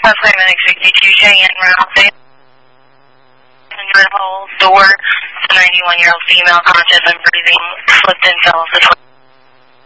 Appointment 62, Cheyenne Route. Hole, door, 91-year-old female, conscious and breathing, slipped and fell off the